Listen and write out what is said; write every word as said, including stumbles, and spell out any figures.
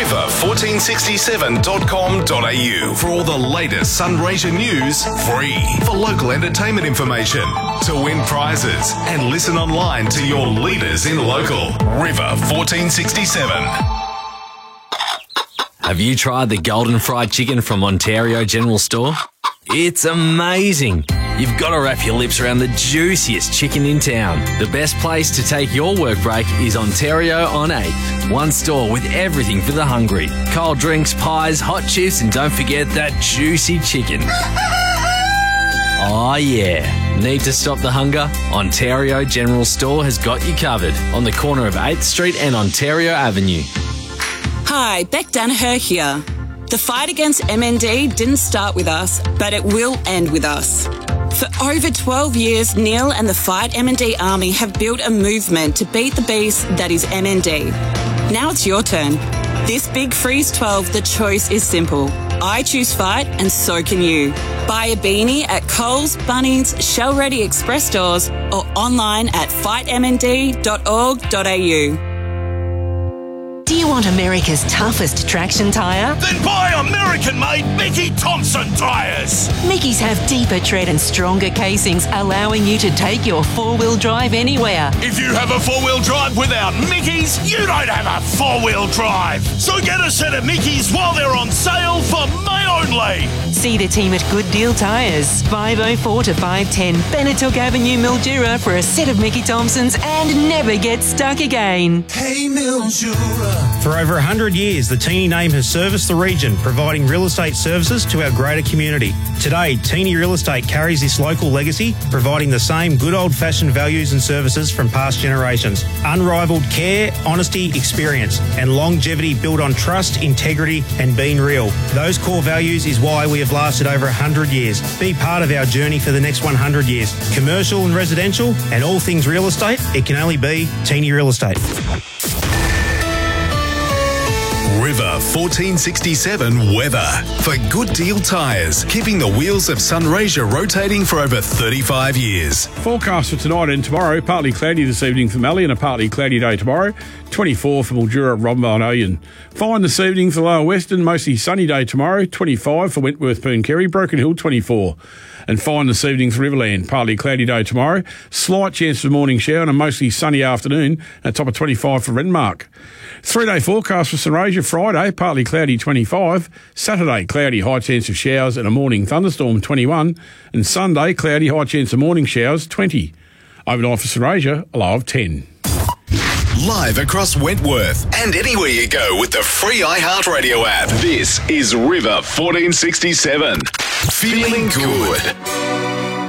river fourteen sixty-seven dot com dot a u for all the latest Sunraysia news, free. For local entertainment information, to win prizes, and listen online to your leaders in local. River fourteen sixty-seven. Have you tried the golden fried chicken from Ontario General Store? It's amazing. You've got to wrap your lips around the juiciest chicken in town. The best place to take your work break is Ontario on eighth. One store with everything for the hungry. Cold drinks, pies, hot chips, and don't forget that juicy chicken. Oh yeah. Need to stop the hunger? Ontario General Store has got you covered on the corner of eighth Street and Ontario Avenue. Hi, Beck Danaher here. The fight against M N D didn't start with us, but it will end with us. For over twelve years, Neil and the Fight M N D Army have built a movement to beat the beast that is M N D. Now it's your turn. This Big Freeze twelve, the choice is simple. I choose Fight and so can you. Buy a beanie at Coles, Bunnings, Shell Ready Express stores or online at fight m n d dot org dot a u. Do you want America's toughest traction tyre? Then buy American-made Mickey Thompson tyres! Mickey's have deeper tread and stronger casings, allowing you to take your four-wheel drive anywhere. If you have a four-wheel drive without Mickey's, you don't have a four-wheel drive! So get a set of Mickey's while they're on sale for May only! See the team at Good Deal Tyres, five oh four to five ten Benetook Avenue, Mildura, for a set of Mickey Thompsons and never get stuck again. Hey Mildura. For over one hundred years, the Teeny name has serviced the region, providing real estate services to our greater community. Today, Teeny Real Estate carries this local legacy, providing the same good old-fashioned values and services from past generations. Unrivaled care, honesty, experience, and longevity built on trust, integrity, and being real. Those core values is why we have lasted over one hundred years. Be part of our journey for the next one hundred years. Commercial and residential, and all things real estate, it can only be Teeny Real Estate. River fourteen sixty-seven weather. For Good Deal Tyres, keeping the wheels of Sunraysia rotating for over thirty-five years. Forecast for tonight and tomorrow, partly cloudy this evening for Mallee and a partly cloudy day tomorrow. twenty-four for Mildura, Rombo and Oyen. Fine this evening for Lower Western, mostly sunny day tomorrow. twenty-five for Wentworth, Pooncarie, Broken Hill, twenty-four. And fine this evening for Riverland, partly cloudy day tomorrow. Slight chance of morning shower and a mostly sunny afternoon, at top of twenty-five for Renmark. Three-day forecast for Sunraysia, Friday, partly cloudy, twenty-five. Saturday, cloudy, high chance of showers and a morning thunderstorm, twenty-one. And Sunday, cloudy, high chance of morning showers, twenty. Overnight for Sunraysia, a low of ten. Live across Wentworth and anywhere you go with the free iHeartRadio app. This is River fourteen sixty-seven. Feeling good.